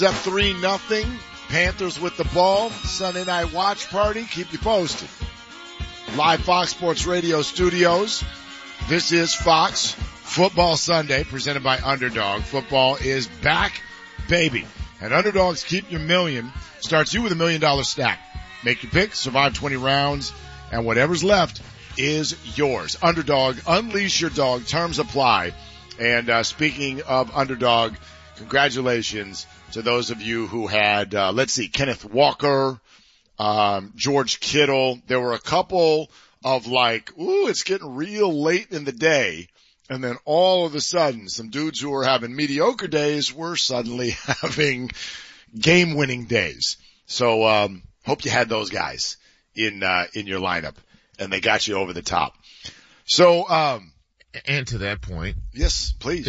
Up 3-0. Panthers with the ball. Sunday night watch party. Keep you posted. Live Fox Sports Radio studios. This is Fox Football Sunday presented by Underdog. Football is back, baby. And Underdog's Keep Your Million starts you with $1 million stack. Make your pick, survive 20 rounds, and whatever's left is yours. Underdog, unleash your dog. Terms apply. And speaking of Underdog, congratulations to those of you who had, Kenneth Walker, George Kittle. There were a couple of it's getting real late in the day. And then all of a sudden, some dudes who were having mediocre days were suddenly having game-winning days. So, hope you had those guys in your lineup and they got you over the top. So, and to that point. Yes, please.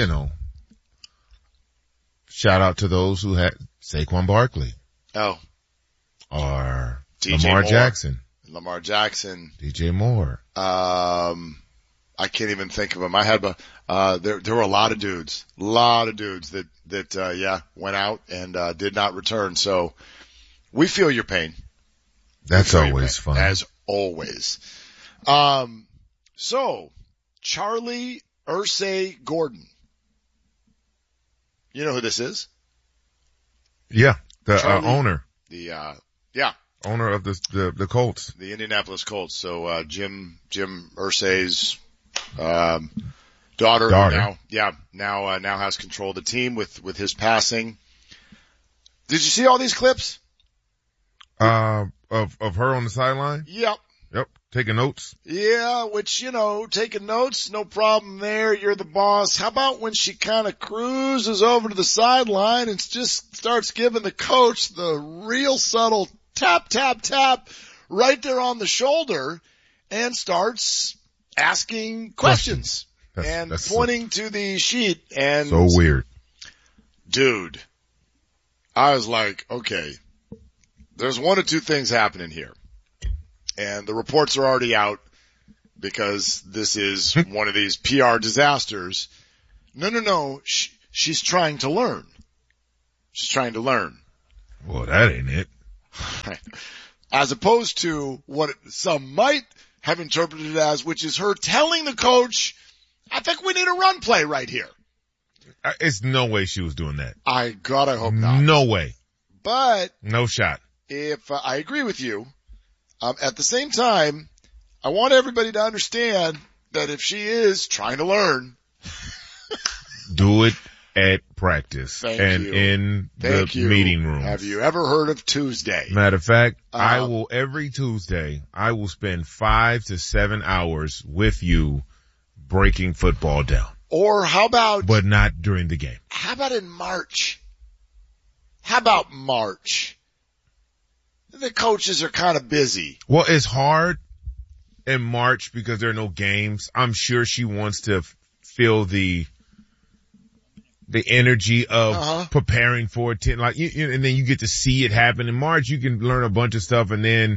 Shout out to those who had Saquon Barkley. Oh. Or DJ Lamar Moore. Jackson. Lamar Jackson. DJ Moore. I can't even think of them. I had, there were a lot of dudes that went out and, did not return. So we feel your pain. That's always fun. As always. So Charlie Irsay Gordon. You know who this is? Yeah. The owner. Owner of the Colts. The Indianapolis Colts. So, Jim Irsay's, daughter. Now has control of the team with his passing. Did you see all these clips? Of her on the sideline? Yep. Taking notes? Yeah, which, taking notes, no problem there. You're the boss. How about when she kind of cruises over to the sideline and just starts giving the coach the real subtle tap, tap, tap right there on the shoulder and starts asking questions and pointing to the sheet and. So weird. Dude, I was like, okay, there's one of two things happening here. And the reports are already out because this is one of these PR disasters. No. She's trying to learn. She's trying to learn. Well, that ain't it. As opposed to what some might have interpreted it as, which is her telling the coach, I think we need a run play right here. It's no way she was doing that. I hope not. No way. But. No shot. If I agree with you. At the same time, I want everybody to understand that if she is trying to learn. Do it at practice in the meeting room. Have you ever heard of Tuesday? Matter of fact, every Tuesday, I will spend 5 to 7 hours with you breaking football down. Or how about. But not during the game. How about in March? How about March? The coaches are kind of busy. Well, it's hard in March because there are no games. I'm sure she wants to feel the energy of preparing for it. And then you get to see it happen. In March, you can learn a bunch of stuff and then,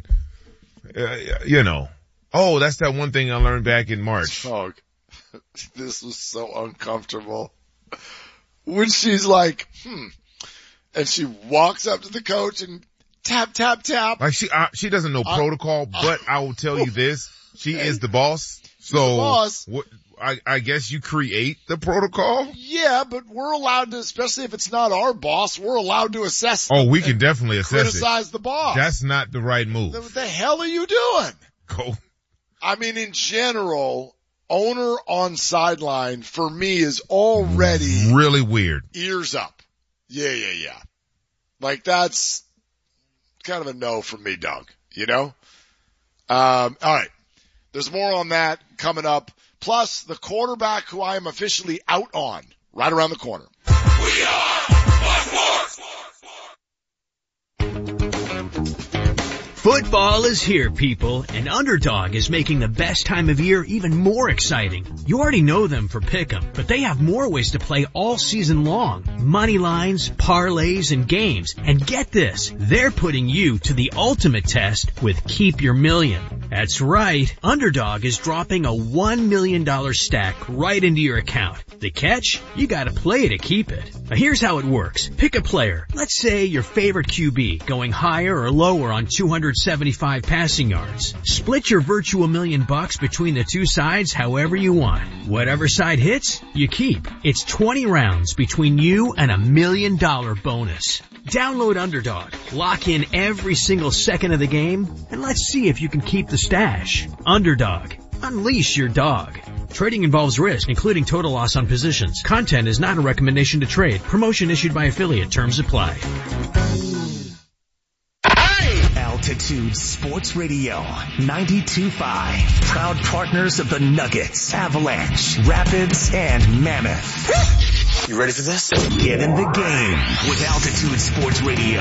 oh, that's that one thing I learned back in March. Oh, this was so uncomfortable. When she's like, and she walks up to the coach and tap, tap, tap. Like she doesn't know protocol, but I will tell you this. She is the boss. So the boss. I guess you create the protocol? Yeah, but we're allowed to, especially if it's not our boss, we're allowed to assess. Oh, we can definitely assess criticize the boss. That's not the right move. What the hell are you doing? Go. I mean, in general, owner on sideline for me is already really weird. Ears up. Yeah. Like that's kind of a no from me, Doug. All right. There's more on that coming up. Plus the quarterback who I am officially out on right around the corner. We are Fox Sports. Football is here, people, and Underdog is making the best time of year even more exciting. You already know them for Pick'em, but they have more ways to play all season long. Money lines, parlays, and games. And get this, they're putting you to the ultimate test with Keep Your Million. That's right. Underdog is dropping a $1 million stack right into your account. The catch? You gotta play to keep it. Now here's how it works. Pick a player. Let's say your favorite QB going higher or lower on 275 passing yards. Split your virtual $1 million between the two sides however you want. Whatever side hits, you keep. It's 20 rounds between you and $1 million bonus. Download Underdog, lock in every single second of the game, and let's see if you can keep the stash. Underdog. Unleash your dog. Trading involves risk, including total loss on positions. Content is not a recommendation to trade. Promotion issued by affiliate. Terms apply. Altitude Sports Radio 92.5. Proud partners of the Nuggets, Avalanche, Rapids, and Mammoth. You ready for this? Get in the game with Altitude Sports Radio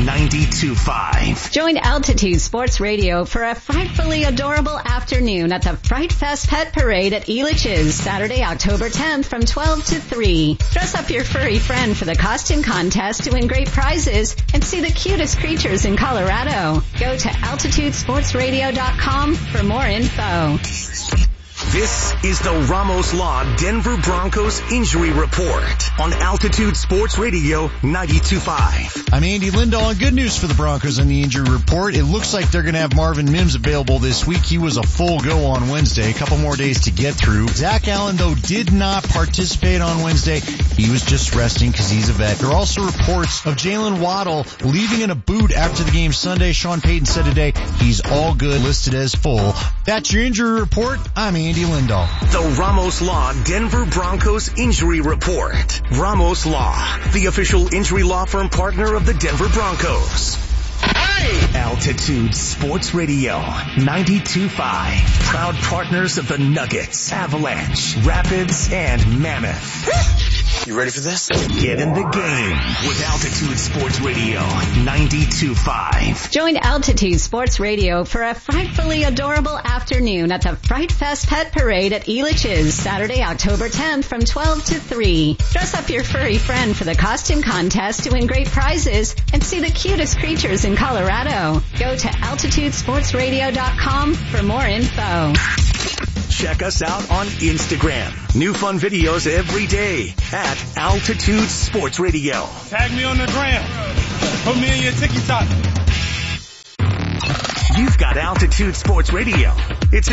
92.5. Join Altitude Sports Radio for a frightfully adorable afternoon at the Fright Fest Pet Parade at Elitch's, Saturday, October 10th from 12 to 3. Dress up your furry friend for the costume contest to win great prizes and see the cutest creatures in Colorado. Go to altitudesportsradio.com for more info. This is the Ramos Law Denver Broncos Injury Report on Altitude Sports Radio 92.5. I'm Andy Lindahl, and good news for the Broncos on the injury report. It looks like they're going to have Marvin Mims available this week. He was a full go on Wednesday, a couple more days to get through. Zach Allen, though, did not participate on Wednesday. He was just resting because he's a vet. There are also reports of Jalen Waddle leaving in a boot after the game Sunday. Sean Payton said today he's all good, listed as full. That's your injury report. I'm Andy Lindahl. The Ramos Law Denver Broncos Injury Report. Ramos Law, the official injury law firm partner of the Denver Broncos. Altitude Sports Radio 92.5. Proud partners of the Nuggets, Avalanche, Rapids, and Mammoth. You ready for this? Get in the game with Altitude Sports Radio 92.5. Join Altitude Sports Radio for a frightfully adorable afternoon at the Fright Fest Pet Parade at Elitch's, Saturday, October 10th from 12 to 3. Dress up your furry friend for the costume contest to win great prizes and see the cutest creatures in Colorado. Go to altitudesportsradio.com for more info. Check us out on Instagram. New fun videos every day at Altitude Sports Radio. Tag me on the gram. Put me in your TikTok. You've got Altitude Sports Radio. It's